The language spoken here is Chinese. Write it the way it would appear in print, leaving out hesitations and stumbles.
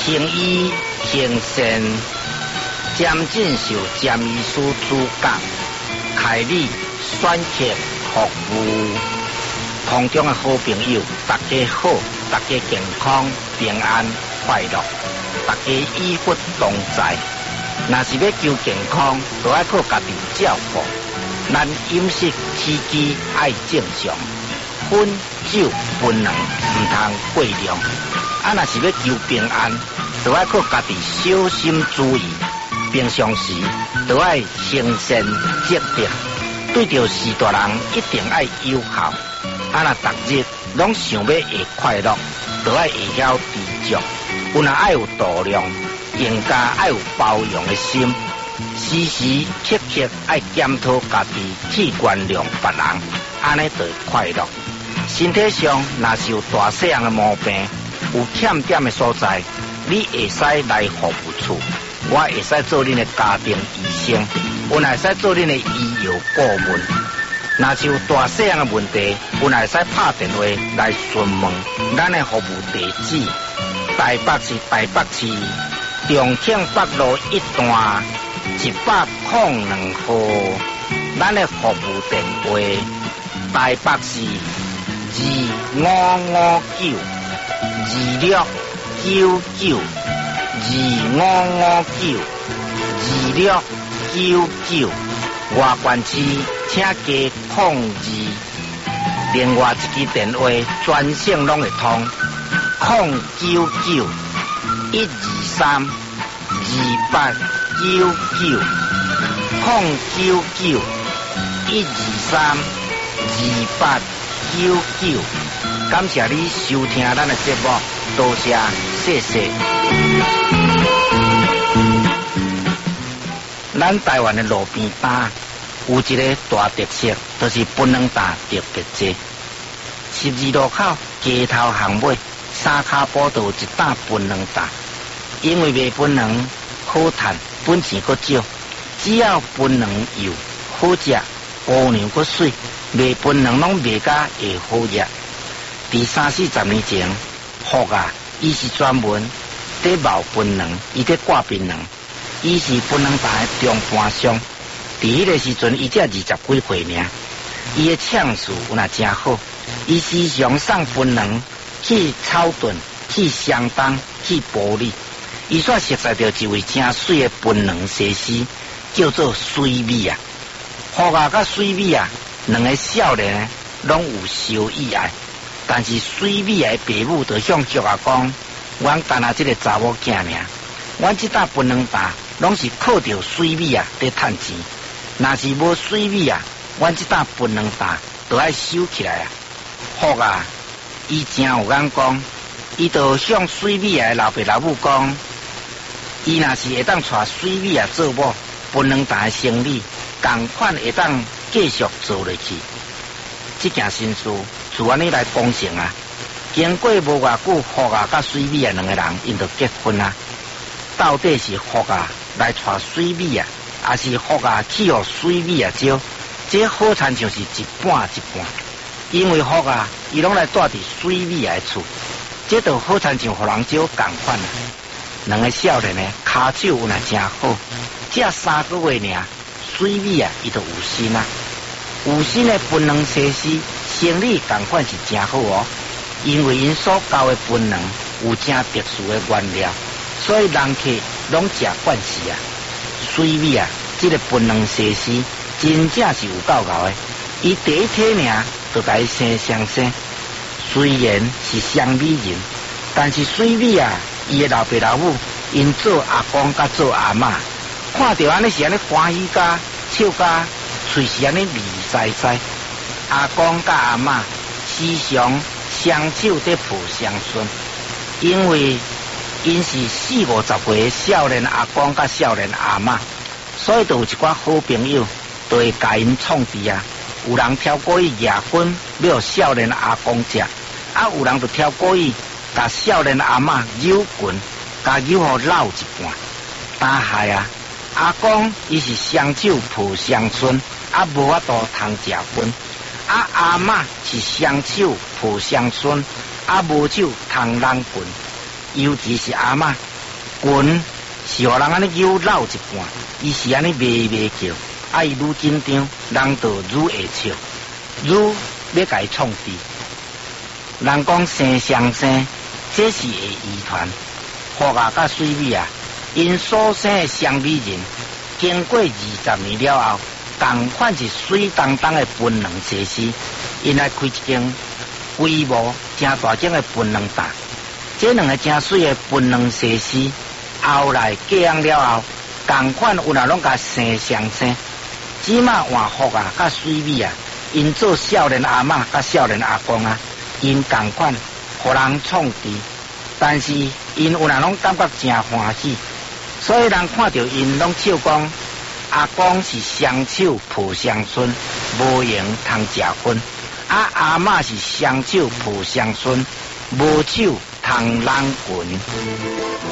行医行善，渐进受占医师资格，开立选择服务。空中的好朋友，大家好，大家健康平安快乐，大家医福同在。若是要求健康，就要靠家己照顾。咱饮食起居爱正常，烟酒槟榔唔通过量。若是要求平安，就要靠家己小心注意。平常时就要行善积德，对着事大人一定要友好。若逐日拢想要会快乐，就要会晓知足。有若爱有度量，应该爱有包容的心，时时刻刻爱检讨家己，去原谅别人，安尼就会快乐。身体上若是有大细样的毛病，有欠点的所在，你会使来服务处，我会使做恁的家庭医生，我会使做恁的医药顾问。若是有大细样的问题，我会使拍电话来询问咱的服务地址。台北市重庆北路1段102號，咱的服務電話台北市255925992699，外縣市請加02，另外一支電話專線攏會通099-123-2899，099-123-2899。感謝你收聽咱的節目，多謝，謝謝。咱台灣的路邊攤有一個大特色，就是檳榔蛋特別多。12路口街頭巷尾三腳埔都有一擔檳榔蛋，因為賣檳榔好賺，本錢佫少，只要檳榔油好食，烏娘佫水，賣檳榔攏賣甲會好食。伫30-40年前，福啊，伊是專門在賣檳榔，伊在掛檳榔，伊是檳榔蛋的中盤商。伫迄個時陣，伊才20幾歲爾，伊的唱詞有若真好，伊時常送檳榔去草屯、去相當、去埔里。伊煞熟悉着一位真水的檳榔西施，叫做水美啊。福啊甲水美啊两个少年拢有相意爱，但是水美啊的爸母就向祝啊讲，阮干那这个查某囝尔，阮这搭檳榔蛋拢是靠着水美啊在趁钱，若是无水美啊，阮这搭檳榔蛋就要收起来啊。福啊，伊真有眼光，伊就向水美啊的老爸老母讲，伊若是会当带水美啊做某，檳榔蛋的生意同款会当继续做落去。这件新事自安尼来讲成啊。经过无偌久，福啊甲水美啊两个人因就结婚啊。到底是福啊来带水美啊，还是福啊去互水美啊招？这好亲像是一半一半。因为福啊，伊拢来住伫水美啊的厝，这就好亲像互人招共款啊。两个少年呢，骹手有若真好，这3个月尔，水美啊，伊就有心啊。有心的檳榔西施生意同款是真好哦，因为因所交的檳榔有真特殊的原料，所以人客拢食惯势啊。水美啊，这个檳榔西施真正是有够够的，伊第一天尔就甲伊生相生。虽然是双美人，但是水美啊，伊的老爸老母因做阿公甲做阿嬷，看到安尼是安尼欢喜甲笑甲喙是安尼利塞塞。阿公甲阿嬷时常双手在抱双孙，因为因是40-50岁的少年阿公甲少年阿嬷，所以就有一寡好朋友就会甲因创治啊。有人挑过去夜粉要少年阿公食，啊有人就挑过去甲少年阿嬷揉拳，甲揉互老一半。但害啊，阿公伊是双手抱双孙，啊无法度通食粉；啊阿嬷是双手抱双孙，啊无手通人棍。尤其是阿嬷， 群是互人安尼扭绕一半，伊是安尼咩叫，伊愈紧张，人就愈会笑，愈要甲伊创治。人讲生相生，这是会遗传。福啊甲水米啊，因所生的双美人，经过20年了后，同款是水当当的分两西施，因来开一间规模真大间的分两档。这两个真水的分两西施，后来嫁人了后，同款有哪拢甲生相生。即马换福啊甲水米啊，因做少年阿嬷甲少年阿公啊，因同款互人创治。但是因有人拢感觉真欢喜，所以人看到因拢笑讲阿公是双手抱双孙，无闲通食薰；阿嬷是双手抱双孙，无手通人群。